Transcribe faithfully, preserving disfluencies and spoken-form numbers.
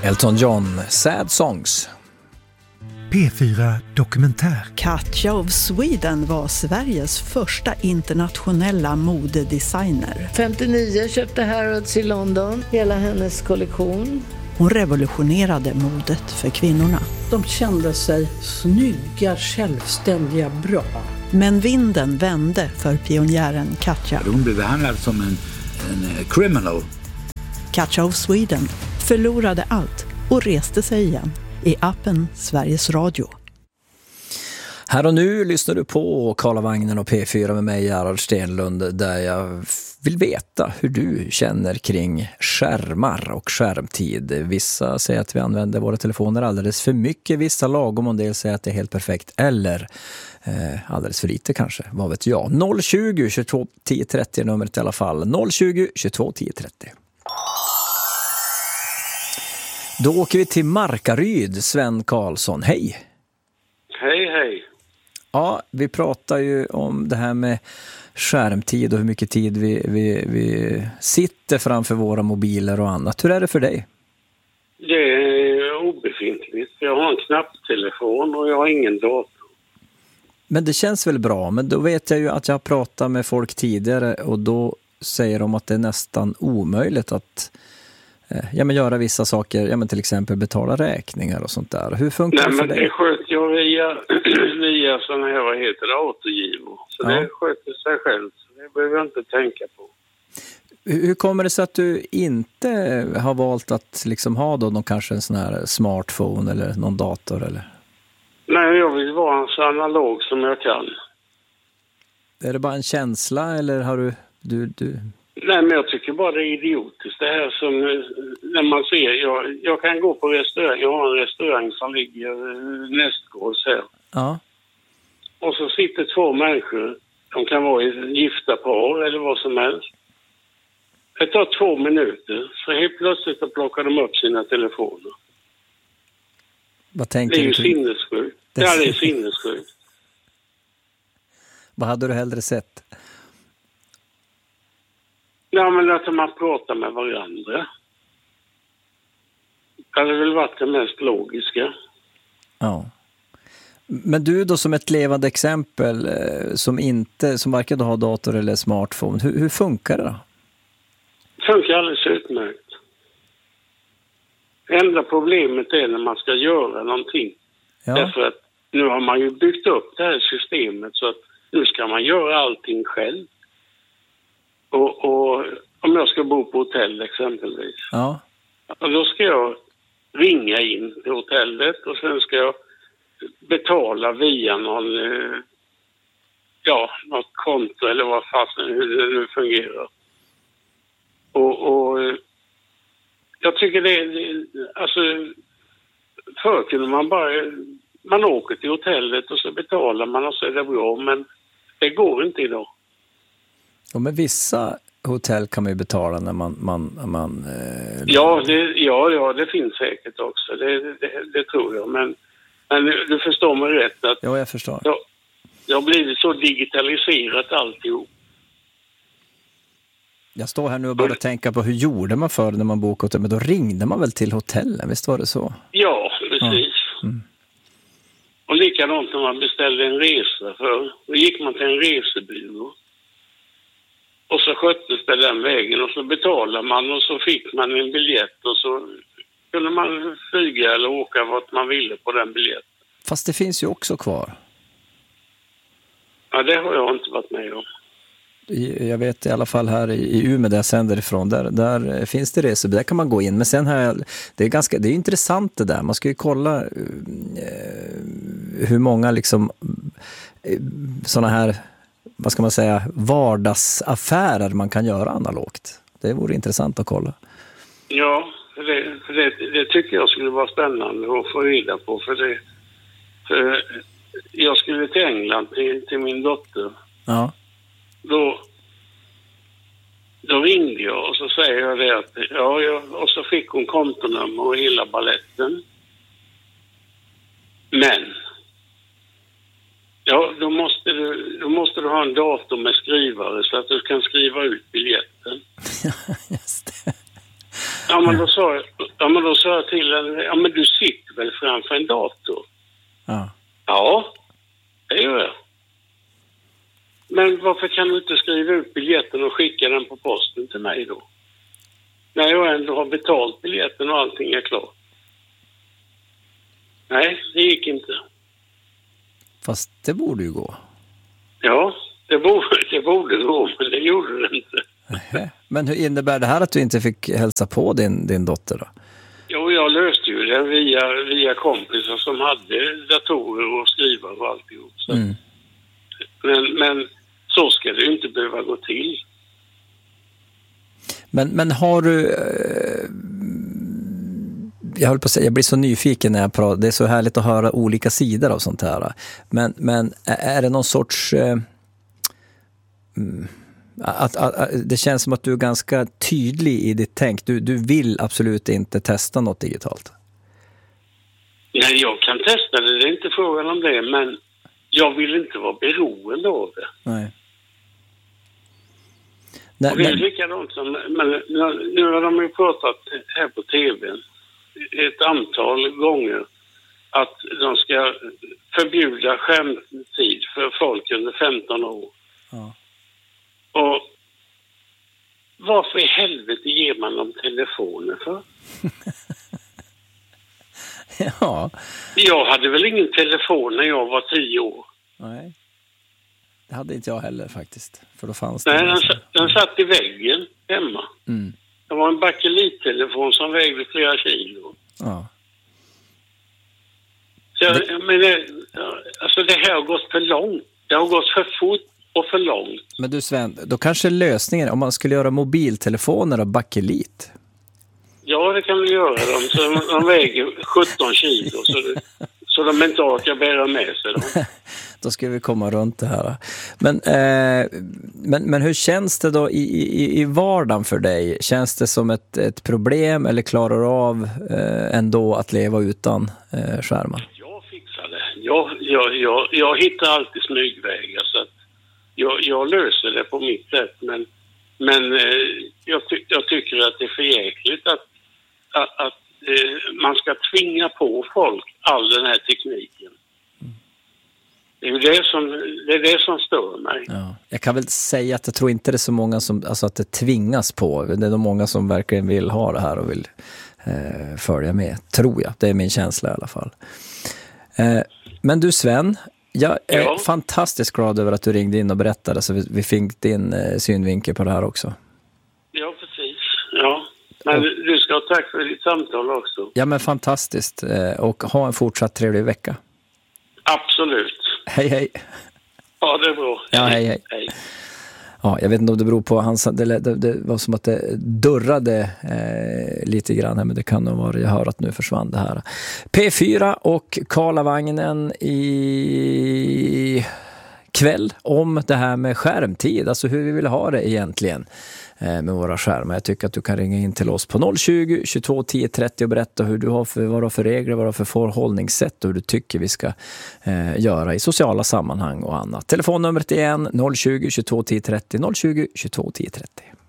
Elton John, Sad Songs. P fyra Dokumentär. Katja of Sweden var Sveriges första internationella modedesigner. femtionio köpte Harrods i London, hela hennes kollektion. Hon revolutionerade modet för kvinnorna. De kände sig snygga, självständiga, bra. Men vinden vände för pionjären Katja. Hon blev behandlad som en, en criminal. Katja of Sweden förlorade allt och reste sig igen i appen Sveriges Radio. Här och nu lyssnar du på Karlavagnen och P fyra med mig, Gerhard Stenlund, där jag vill veta hur du känner kring skärmar och skärmtid. Vissa säger att vi använder våra telefoner alldeles för mycket, vissa lagom, och en del säger att det är helt perfekt, eller eh, alldeles för lite kanske, vad vet jag. noll tjugo, tjugotvå, tio trettio är numret i alla fall. noll tjugo, tjugotvå, tio trettio. Då åker vi till Markaryd, Sven Karlsson. Hej! Hej, hej. Ja, vi pratar ju om det här med skärmtid och hur mycket tid vi, vi, vi sitter framför våra mobiler och annat. Hur är det för dig? Det är obefintligt. Jag har en knapptelefon och jag har ingen dator. Men det känns väl bra, men då vet jag ju att jag har pratat med folk tidigare och då säger de att det är nästan omöjligt att ja, men göra vissa saker, ja, men till exempel betala räkningar och sånt där. Hur funkar Nej, det för men dig? det sköter jag via, via sådana här, vad heter det, autogivor. Så Ja. det sköter sig själv, så det behöver jag inte tänka på. Hur hur kommer det sig att du inte har valt att liksom ha då någon, kanske en sån här smartphone eller någon dator? Eller? Nej, jag vill vara så analog som jag kan. Är det bara en känsla eller har du... du, du... Nej, men jag tycker bara det är idiotiskt. Det här som, när man ser, jag, jag kan gå på restaurang, jag har en restaurang som ligger nästgårds här. Ja. Och så sitter två människor, de kan vara i gifta par eller vad som helst. Det tar två minuter, så helt plötsligt så plockar de upp sina telefoner. Vad tänker Det är ju du? sinnessjukt. Det- Ja, det är sinnessjukt. Vad hade du hellre sett? Ja, men att man pratar med varandra. Det hade väl varit det mest logiska. Ja. Men du då som ett levande exempel eh, som inte, som varken har dator eller smartphone, hur, hur funkar det då? Det funkar alldeles utmärkt. Det enda problemet är när man ska göra någonting. Ja. Därför att nu har man ju byggt upp det här systemet så att nu ska man göra allting själv. Och, och om jag ska bo på hotell exempelvis. Ja. Och då ska jag ringa in till hotellet och sen ska jag betala via någon, eh, ja, något konto eller vad fasen, hur det nu fungerar. Och, och eh, jag tycker det, det alltså, förr kunde man bara, man åker till hotellet och så betalar man och så är det bra, men det går inte idag. Ja, men vissa hotell kan man ju betala när man... man, man eh... Ja, det, ja, ja, det finns säkert också. Det, det, det tror jag. Men, men du förstår mig rätt att Ja, jag förstår. jag, jag har blivit så digitaliserat alltihop. Jag står här nu och börjar tänka på hur gjorde man för när man bokade hotell? Men då ringde man väl till hotellen, visst var det så? Ja, precis. Ja. Mm. Och likadant när man beställde en resa för. Då gick man till en resebyrå. Och så sköttes det den vägen och så betalade man och så fick man en biljett och så kunde man flyga eller åka vart man ville på den biljetten. Fast det finns ju också kvar. Ja, det har jag inte varit med om. I- Jag vet i alla fall här i i Umeå där jag sänder ifrån, där, där finns det resor, där kan man gå in. Men sen här, det är ganska, det är intressant det där. Man ska ju kolla eh, hur många liksom eh, såna här, vad ska man säga, vardagsaffärer man kan göra analogt. Det vore intressant att kolla. Ja, för det, för det, det tycker jag skulle vara spännande att få reda på. För det, för jag skulle till England till, till min dotter. Ja. Då, då ringde jag och så säger jag det att, ja, jag, och så fick hon kontonummer och hela balletten. Men, ja, då måste du, då måste du ha en dator med skrivare så att du kan skriva ut biljetten. Ja, just det. Ja, men då sa jag, ja, men då sa jag till henne, ja men du sitter väl framför en dator? Ja. Ja, det gör jag. Men varför kan du inte skriva ut biljetten och skicka den på posten till mig då? När jag ändå har betalt biljetten och allting är klart. Nej, det gick inte. Fast det borde ju gå. Ja, det borde, det borde gå, men det gjorde det inte. Nähä. Men hur innebär det här att du inte fick hälsa på din, din dotter då? Jo, jag löste ju det via, via kompisar som hade datorer och skriva och alltihop. Så. Mm. Men, men så ska det ju inte behöva gå till. Men, men har du... Eh, jag höll på att säga, jag blir så nyfiken när jag pratar. Det är så härligt att höra olika sidor av sånt här. Men, men är det någon sorts... Eh, att, att, att, det känns som att du är ganska tydlig i ditt tänk. Du, du vill absolut inte testa något digitalt. Nej, jag kan testa det. Det är inte frågan om det. Men jag vill inte vara beroende av det. Nej. Nej, och det är men... likadant som... Men nu, nu har de ju pratat här på tvn ett antal gånger att de ska förbjuda skärmtid för folk under femton år. Ja. Och varför i helvete ger man dem telefoner för? Ja. Jag hade väl ingen telefon när jag var tio år. Nej. Det hade inte jag heller faktiskt. För då fanns det... Nej, den, den satt i väggen hemma. Mm. Det var en bakelittelefon som vägde flera kilo. Ja. Så jag, det... Men det, alltså det här har gått för långt. Det har gått för fort och för långt. Men du Sven, då kanske lösningen om man skulle göra mobiltelefoner av bakelit. Ja, det kan vi göra. De, så de väger sjutton kilo så, det, så de inte orkar bära med sig dem. Då ska vi komma runt det här. Men, eh, men, men hur känns det då i, i, i vardagen för dig? Känns det som ett, ett problem eller klarar du av eh, ändå att leva utan eh, skärmar? Jag fixar det. Jag, jag, jag, jag hittar alltid smygvägar så att jag, jag löser det på mitt sätt. Men, men eh, jag, ty, jag tycker att det är för jäkligt att, att, att eh, man ska tvinga på folk all den här tekniken. Det är det som, det är det som stör mig. Ja. Jag kan väl säga att jag tror inte det är så många som, alltså att det tvingas på. Det är de många som verkligen vill ha det här och vill eh, följa med, tror jag. Det är min känsla i alla fall. Eh, men du Sven, jag är ja. fantastiskt glad över att du ringde in och berättade så vi, vi fick din eh, synvinkel på det här också. Ja, precis. Ja. Men och, du ska ha tack för ditt samtal också. Ja, men fantastiskt. Eh, och ha en fortsatt trevlig vecka. Absolut. Hej, hej. Ja, det är bra. Ja, hej, hej. hej. Ja, jag vet inte om det beror på hans, det, det, det var som att det durrade eh, lite grann här, men det kan nog vara, jag hör att nu försvann det här. P fyra och Karlavagnen i kväll om det här med skärmtid, alltså hur vi vill ha det egentligen eh, med våra skärmar. Jag tycker att du kan ringa in till oss på noll tjugo, tjugotvå, tio, trettio och berätta hur du har för, vad du har för regler, vad du har för förhållningssätt och hur du tycker vi ska eh, göra i sociala sammanhang och annat. Telefonnumret igen noll tjugo, tjugotvå, tio, trettio, noll tjugo, tjugotvå, tio, trettio.